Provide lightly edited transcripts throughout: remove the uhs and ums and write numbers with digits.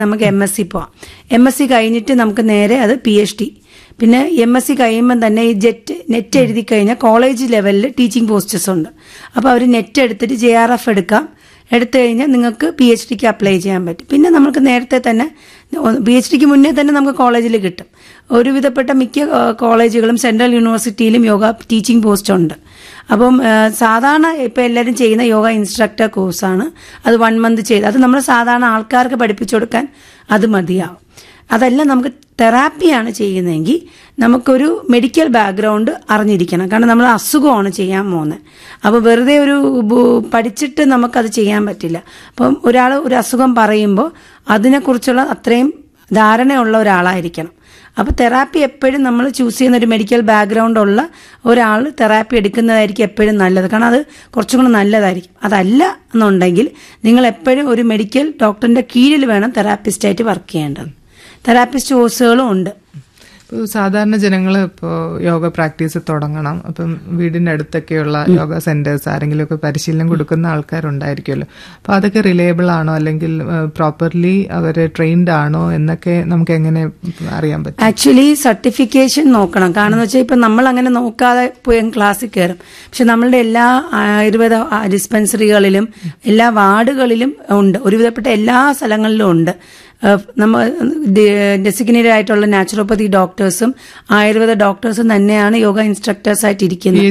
നമുക്ക് MSc പോവാം. MSc കഴിഞ്ഞിട്ട് നമുക്ക് നേരെ അത് PhD. പിന്നെ MSc കഴിയുമ്പം തന്നെ ഈ നെറ്റ് എഴുതി കഴിഞ്ഞാൽ കോളേജ് ലെവലിൽ ടീച്ചിങ് പോസ്റ്റസ് ഉണ്ട്. അപ്പോൾ അവർ നെറ്റ് എടുത്തിട്ട് JRF എടുത്തു കഴിഞ്ഞാൽ നിങ്ങൾക്ക് PhDക്ക് അപ്ലൈ ചെയ്യാൻ പറ്റും. പിന്നെ നമുക്ക് നേരത്തെ തന്നെ PhDക്ക് മുന്നേ തന്നെ നമുക്ക് കോളേജിൽ കിട്ടും. ഒരുവിധപ്പെട്ട മിക്ക കോളേജുകളും സെൻട്രൽ യൂണിവേഴ്സിറ്റിയിലും യോഗ ടീച്ചിങ് പോസ്റ്റ് ഉണ്ട്. അപ്പം സാധാരണ ഇപ്പം എല്ലാവരും ചെയ്യുന്ന യോഗ ഇൻസ്ട്രക്ടർ കോഴ്സാണ്. അത് 1 മന്ത് ചെയ്ത് അത് നമ്മൾ സാധാരണ ആൾക്കാർക്ക് പഠിപ്പിച്ചു കൊടുക്കാൻ അത് മതിയാവും. അതല്ല നമുക്ക് തെറാപ്പിയാണ് ചെയ്യുന്നതെങ്കിൽ നമുക്കൊരു മെഡിക്കൽ ബാക്ക്ഗ്രൗണ്ട് അറിഞ്ഞിരിക്കണം. കാരണം നമ്മൾ അസുഖമാണ് ചെയ്യാൻ പോകുന്നത്. അപ്പോൾ വെറുതെ പഠിച്ചിട്ട് നമുക്കത് ചെയ്യാൻ പറ്റില്ല. അപ്പം ഒരാൾ ഒരു അസുഖം പറയുമ്പോൾ അതിനെക്കുറിച്ചുള്ള അത്രയും ധാരണയുള്ള ഒരാളായിരിക്കണം. അപ്പോൾ തെറാപ്പി എപ്പോഴും നമ്മൾ ചൂസ് ചെയ്യുന്ന ഒരു മെഡിക്കൽ ബാക്ക്ഗ്രൗണ്ട് ഉള്ള ഒരാൾ തെറാപ്പി എടുക്കുന്നതായിരിക്കും എപ്പോഴും നല്ലത്. കാരണം അത് കുറച്ചും കൂടെ നല്ലതായിരിക്കും. അതല്ല എന്നുണ്ടെങ്കിൽ നിങ്ങൾ എപ്പോഴും ഒരു മെഡിക്കൽ ഡോക്ടറിന്റെ കീഴിൽ വേണം തെറാപ്പിസ്റ്റായിട്ട് വർക്ക് ചെയ്യേണ്ടത്. തെറാപ്പിസ്റ്റ് കോഴ്സുകളും ഉണ്ട്. ഇപ്പോൾ സാധാരണ ജനങ്ങൾ ഇപ്പോൾ യോഗ പ്രാക്ടീസ് തുടങ്ങണം, അപ്പം വീടിൻ്റെ അടുത്തൊക്കെയുള്ള യോഗ സെന്റേഴ്സ് ആരെങ്കിലുമൊക്കെ പരിശീലനം കൊടുക്കുന്ന ആൾക്കാരുണ്ടായിരിക്കുമല്ലോ. അപ്പോൾ അതൊക്കെ റിലയബിൾ ആണോ, അല്ലെങ്കിൽ പ്രോപ്പർലി അവർ ട്രെയിൻഡ് ആണോ എന്നൊക്കെ നമുക്ക് എങ്ങനെ അറിയാൻ പറ്റും? ആക്ച്വലി സർട്ടിഫിക്കേഷൻ നോക്കണം. കാരണം എന്ന് വെച്ചാൽ ഇപ്പം നമ്മൾ അങ്ങനെ നോക്കാതെ പോയി ക്ലാസ്സിൽ കയറും. പക്ഷെ നമ്മളുടെ എല്ലാ ആയുർവേദ ഡിസ്പെൻസറികളിലും എല്ലാ വാർഡുകളിലും ഉണ്ട്, ഒരുവിധപ്പെട്ട എല്ലാ സ്ഥലങ്ങളിലും ഉണ്ട്. നമ്മൾ ഡെസിഗ്നേറ്റഡ് ആയിട്ടുള്ള നാച്ചുറോപ്പതി ഡോക്ടേഴ്സും ആയുർവേദ ഡോക്ടേഴ്സും തന്നെയാണ് യോഗ ഇൻസ്ട്രക്ടേഴ്സ് ആയിട്ട് ഇരിക്കുന്നത്.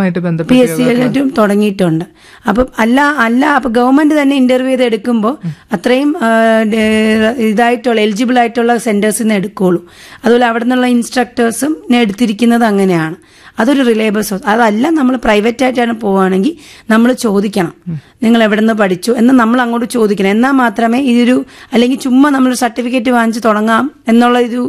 PHC തുടങ്ങിയിട്ടുണ്ട്. അപ്പം അപ്പൊ ഗവൺമെന്റ് തന്നെ ഇന്റർവ്യൂ ചെയ്ത് എടുക്കുമ്പോൾ അത്രയും ഇതായിട്ടുള്ള എലിജിബിൾ ആയിട്ടുള്ള സെന്റേഴ്സിൽ നിന്ന് എടുക്കുള്ളൂ. അതുപോലെ അവിടെ നിന്നുള്ള ഇൻസ്ട്രക്ടേഴ്സും എടുത്തിരിക്കുന്നത് അങ്ങനെയാണ്. അതൊരു റിലയബിൾ സോഴ്സ്. അതല്ല നമ്മൾ പ്രൈവറ്റ് ആയിട്ടാണ് പോവുകയാണെങ്കിൽ നമ്മൾ ചോദിക്കണം, നിങ്ങൾ എവിടെ നിന്ന് പഠിച്ചു എന്ന് നമ്മൾ അങ്ങോട്ട് ചോദിക്കണം. എന്നാൽ മാത്രമേ അല്ലെങ്കിൽ ചുമ്മാ നമ്മളൊരു സർട്ടിഫിക്കറ്റ് വാങ്ങിച്ച് തുടങ്ങാം എന്നുള്ള ഒരു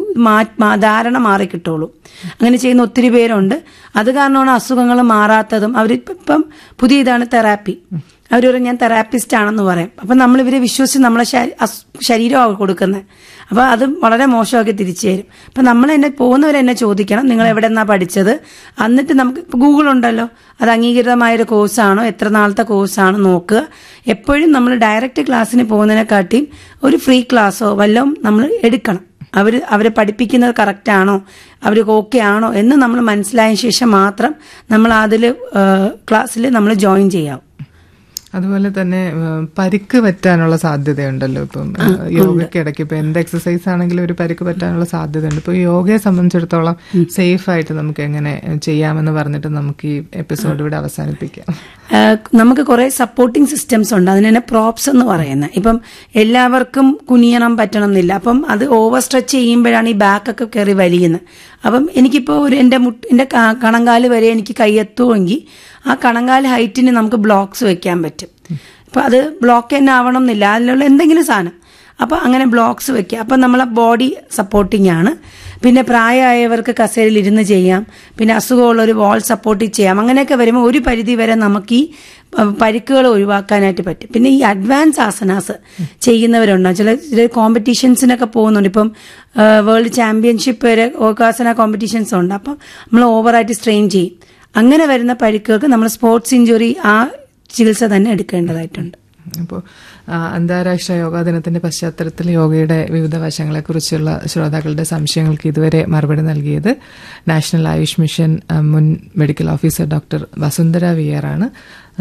ധാരണ മാറിക്കിട്ടുള്ളൂ. അങ്ങനെ ചെയ്യുന്ന ഒത്തിരി പേരുണ്ട്. അത് കാരണമാണ് അസുഖങ്ങൾ മാറാത്തതും. അവരിപ്പം പുതിയ ഇതാണ് തെറാപ്പി. അവർ പറയും ഞാൻ തെറാപ്പിസ്റ്റ് ആണെന്ന് പറയും. അപ്പം നമ്മൾ ഇവരെ വിശ്വസിച്ച് നമ്മളെ ശരീരമാണ് കൊടുക്കുന്നത്. അപ്പോൾ അത് വളരെ മോശമാക്കി തിരിച്ചു തരും. അപ്പം നമ്മൾ എന്നെ പോകുന്നവരെന്നെ ചോദിക്കണം, നിങ്ങൾ എവിടെ നിന്നാണ് പഠിച്ചത്. എന്നിട്ട് നമുക്ക് ഇപ്പോൾ ഗൂഗിൾ ഉണ്ടല്ലോ, അത് അംഗീകൃതമായൊരു കോഴ്സാണോ, എത്ര നാളത്തെ കോഴ്സാണോ നോക്കുക. എപ്പോഴും നമ്മൾ ഡയറക്റ്റ് ക്ലാസ്സിന് പോകുന്നതിനെക്കാട്ടിയും ഒരു ഫ്രീ ക്ലാസ്സോ വല്ലതും നമ്മൾ എടുക്കണം. അവരെ പഠിപ്പിക്കുന്നത് കറക്റ്റ് ആണോ, അവർക്ക് ഓക്കെ ആണോ എന്ന് നമ്മൾ മനസ്സിലായ ശേഷം മാത്രം നമ്മൾ അതിൽ ക്ലാസ്സിൽ നമ്മൾ ജോയിൻ ചെയ്യാം. അതുപോലെ തന്നെ പരിക്ക് പറ്റാനുള്ള സാധ്യതയുണ്ടല്ലോ. ഇപ്പം യോഗയ്ക്കിടയ്ക്ക് ഇപ്പം എന്ത് എക്സസൈസ് ആണെങ്കിലും ഒരു പരിക്ക് പറ്റാനുള്ള സാധ്യതയുണ്ട്. ഇപ്പോൾ യോഗയെ സംബന്ധിച്ചിടത്തോളം സേഫ് ആയിട്ട് നമുക്ക് എങ്ങനെ ചെയ്യാമെന്ന് പറഞ്ഞിട്ട് നമുക്ക് ഈ എപ്പിസോഡ് ഇവിടെ അവസാനിപ്പിക്കാം. നമുക്ക് കുറെ സപ്പോർട്ടിംഗ് സിസ്റ്റംസ് ഉണ്ട്. അതിന് തന്നെ പ്രോപ്സ് എന്ന് പറയുന്നത്. ഇപ്പം എല്ലാവർക്കും കുനിയണം പറ്റണം എന്നില്ല. അപ്പം അത് ഓവർ സ്ട്രെച്ച് ചെയ്യുമ്പോഴാണ് ഈ ബാക്കൊക്കെ കയറി വലിയുന്നത്. അപ്പം എനിക്കിപ്പോൾ എൻ്റെ കണങ്കാല് വരെ എനിക്ക് കൈയെത്തുമെങ്കിൽ ആ കണങ്കാല് ഹൈറ്റിന് നമുക്ക് ബ്ലോക്സ് വെക്കാൻ പറ്റും. അപ്പം അത് ബ്ലോക്ക് തന്നെ ആവണം എന്നില്ല, അതിലുള്ള എന്തെങ്കിലും സാധനം. അപ്പം അങ്ങനെ ബ്ലോക്സ് വെക്കുക. അപ്പം നമ്മളെ ബോഡി സപ്പോർട്ടിംഗ് ആണ്. പിന്നെ പ്രായമായവർക്ക് കസേരയിൽ ഇരുന്ന് ചെയ്യാം. പിന്നെ അസുഖമുള്ളൊരു വാൾ സപ്പോർട്ട് ചെയ്യാം. അങ്ങനെയൊക്കെ വരുമ്പോൾ ഒരു പരിധി വരെ നമുക്ക് ഈ പരിക്കുകൾ ഒഴിവാക്കാനായിട്ട് പറ്റും. പിന്നെ ഈ അഡ്വാൻസ് ആസനാസ് ചെയ്യുന്നവരുണ്ടോ, ചില കോമ്പറ്റീഷൻസിനൊക്കെ പോകുന്നുണ്ട്. ഇപ്പം വേൾഡ് ചാമ്പ്യൻഷിപ്പ് വരെ യോഗാസന കോമ്പറ്റീഷൻസ് ഉണ്ട്. അപ്പം നമ്മൾ ഓവറായിട്ട് സ്ട്രെയിൻ ചെയ്യും. അങ്ങനെ വരുന്ന പരിക്കുകൾക്ക് നമ്മൾ സ്പോർട്സ് ഇഞ്ചുറി ആ ചികിത്സ തന്നെ എടുക്കേണ്ടതായിട്ടുണ്ട്. അപ്പോൾ അന്താരാഷ്ട്ര യോഗാ ദിനത്തിന്റെ പശ്ചാത്തലത്തിൽ യോഗയുടെ വിവിധ വശങ്ങളെക്കുറിച്ചുള്ള ശ്രോതാക്കളുടെ സംശയങ്ങൾക്ക് ഇതുവരെ മറുപടി നൽകിയത് നാഷണൽ ആയുഷ് മിഷൻ മുൻ medical officer doctor Vasundhara VR ആണ്.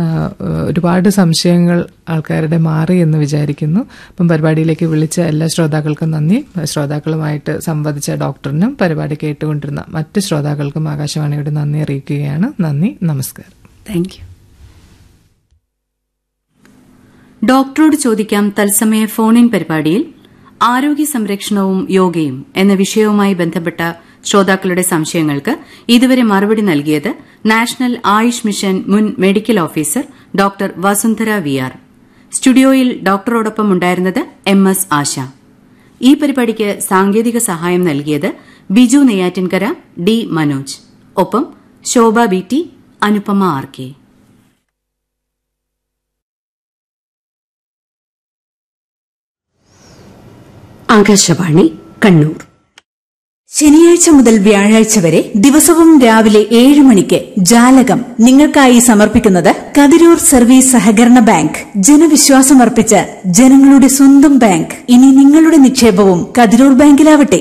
ഒരുപാട് സംശയങ്ങൾ ആൾക്കാരുടെ മാറി എന്ന് വിചാരിക്കുന്നു. അപ്പം പരിപാടിയിലേക്ക് വിളിച്ച എല്ലാ ശ്രോതാക്കൾക്കും നന്ദി. ശ്രോതാക്കളുമായിട്ട് സംവദിച്ച ഡോക്ടറിനും പരിപാടി കേട്ടുകൊണ്ടിരുന്ന മറ്റ് ശ്രോതാക്കൾക്കും ആകാശവാണിയുടെ നന്ദി അറിയിക്കുകയാണ്. നന്ദി, നമസ്കാരം. Thank you. ഡോക്ടറോട് ചോദിക്കാം തത്സമയ ഫോൺ ഇൻ പരിപാടിയിൽ ആരോഗ്യ സംരക്ഷണവും യോഗയും എന്ന വിഷയവുമായി ബന്ധപ്പെട്ട ശ്രോതാക്കളുടെ സംശയങ്ങൾക്ക് ഇതുവരെ മറുപടി നൽകിയത് നാഷണൽ ആയുഷ് മിഷൻ മുൻ medical officer doctor Vasundhara VR. സ്റ്റുഡിയോയിൽ ഡോക്ടറോടൊപ്പം ഉണ്ടായിരുന്നത് MS ആശ. ഈ പരിപാടിക്ക് സാങ്കേതിക സഹായം നൽകിയത് ബിജു നെയ്യാറ്റിൻകര, D മനോജ്. ഒപ്പം ശോഭ BT, അനുപമ RK. ആകാശവാണി കണ്ണൂർ. ശനിയാഴ്ച മുതൽ വ്യാഴാഴ്ച വരെ ദിവസവും രാവിലെ 7 മണിക്ക് ജാലകം നിങ്ങൾക്കായി സമർപ്പിക്കുന്നത് കതിരൂർ സർവീസ് സഹകരണ ബാങ്ക്. ജനവിശ്വാസമർപ്പിച്ച ജനങ്ങളുടെ സ്വന്തം ബാങ്ക്. ഇനി നിങ്ങളുടെ നിക്ഷേപവും കതിരൂർ ബാങ്കിലാവട്ടെ.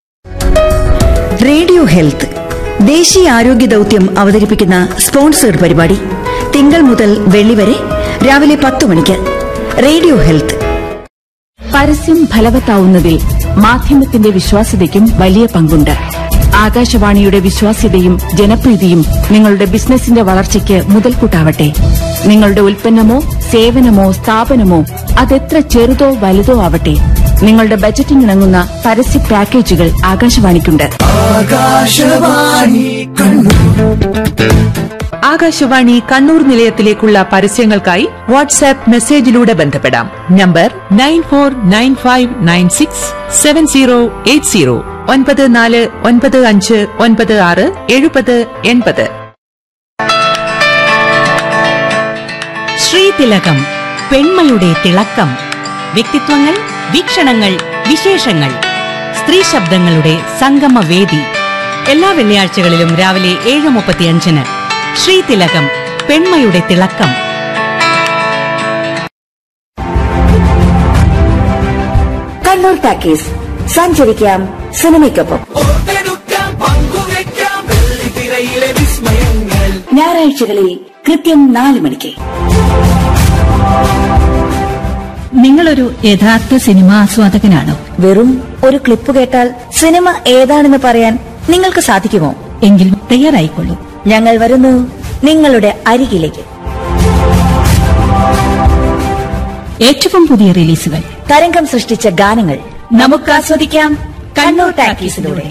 റേഡിയോ ഹെൽത്ത് ദേശീയ ആരോഗ്യ ദൌത്യം അവതരിപ്പിക്കുന്ന സ്പോൺസേഡ് പരിപാടി തിങ്കൾ മുതൽ വെള്ളി വരെ രാവിലെ 10 മണിക്ക്. Radio health. പരസ്യം ഫലവത്താവുന്നതിൽ മാധ്യമത്തിന്റെ വിശ്വാസ്യതയ്ക്കും വലിയ പങ്കുണ്ട്. ആകാശവാണിയുടെ വിശ്വാസ്യതയും ജനപ്രീതിയും നിങ്ങളുടെ ബിസിനസിന്റെ വളർച്ചയ്ക്ക് മുതൽക്കൂട്ടാവട്ടെ. നിങ്ങളുടെ ഉൽപ്പന്നമോ സേവനമോ സ്ഥാപനമോ അതെത്ര ചെറുതോ വലുതോ ആവട്ടെ, നിങ്ങളുടെ ബജറ്റിനിണങ്ങുന്ന പരസ്യ പാക്കേജുകൾ ആകാശവാണിക്കുണ്ട്. ആകാശവാണി കണ്ണൂർ നിലയത്തിലേക്കുള്ള പരസ്യങ്ങൾക്കായി വാട്സാപ്പ് മെസ്സേജിലൂടെ ബന്ധപ്പെടാം. നമ്പർ 9495967080 9495967080. ശ്രീതിലകം പെൺമയുടെ തിളക്കം. വ്യക്തിത്വങ്ങൾ, വീക്ഷണങ്ങൾ, വിശേഷങ്ങൾ. സ്ത്രീ ശബ്ദങ്ങളുടെ സംഗമവേദി. എല്ലാ വെള്ളിയാഴ്ചകളിലും രാവിലെ 7:35 ശ്രീതിലകം പെൺമയുടെ തിളക്കം. കണ്ണൂർ ടാക്കീസ്. സഞ്ചരിക്കാം സിനിമയ്ക്കൊപ്പം. ഞായറാഴ്ചകളിൽ കൃത്യം 4 മണിക്ക്. നിങ്ങളൊരു യഥാർത്ഥ സിനിമാ ആസ്വാദകനാണോ? വെറും ഒരു ക്ലിപ്പ് കേട്ടാൽ സിനിമ ഏതാണെന്ന് പറയാൻ നിങ്ങൾക്ക് സാധിക്കുമോ? എങ്കിൽ തയ്യാറായിക്കൊള്ളൂ. ഞങ്ങൾ വരുന്നു നിങ്ങളുടെ അരികിലേക്ക്. ഏറ്റവും പുതിയ റിലീസുകൾ, തരംഗം സൃഷ്ടിച്ച ഗാനങ്ങൾ നമുക്ക് ആസ്വദിക്കാം കണ്ണൂർ ടാക്കീസിലൂടെ.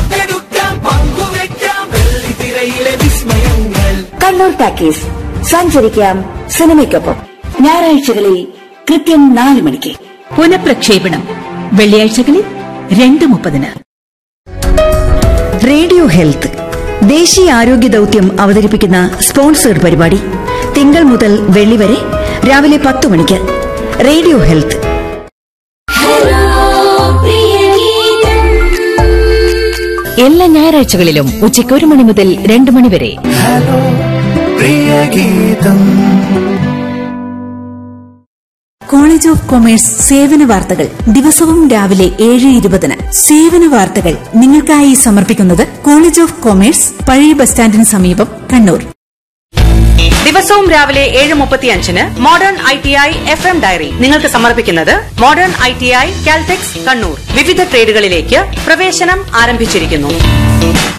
കണ്ണൂർ ടാക്കീസ്. സഞ്ചരിക്കാം സിനിമയ്ക്കൊപ്പം. ഞായറാഴ്ചകളിൽ കൃത്യം 4 മണിക്ക്. പുനഃപ്രക്ഷേപണം വെള്ളിയാഴ്ചകളിൽ 2:30. റേഡിയോ ഹെൽത്ത് ദേശീയ ആരോഗ്യ ദൌത്യം അവതരിപ്പിക്കുന്ന സ്പോൺസേഡ് പരിപാടി തിങ്കൾ മുതൽ വെള്ളി വരെ രാവിലെ 10 മണിക്ക്. Radio health. എല്ലാ ഞായറാഴ്ചകളിലും ഉച്ചയ്ക്ക് 1 മണി മുതൽ 2 മണി വരെ. കോളേജ് ഓഫ് കൊമേഴ്സ് സേവന വാർത്തകൾ ദിവസവും രാവിലെ 7:20. സേവന വാർത്തകൾ നിങ്ങൾക്കായി സമർപ്പിക്കുന്നത് കോളേജ് ഓഫ് കൊമേഴ്സ്, പഴയ ബസ് സ്റ്റാൻഡിന് സമീപം, കണ്ണൂർ. ദിവസവും രാവിലെ 7:35 മോഡേൺ ITI FM ഡയറി നിങ്ങൾക്ക് സമർപ്പിക്കുന്നത് മോഡേൺ ITI കാൽടെക്സ് കണ്ണൂർ. വിവിധ ട്രേഡുകളിലേക്ക് പ്രവേശനം ആരംഭിച്ചിരിക്കുന്നു.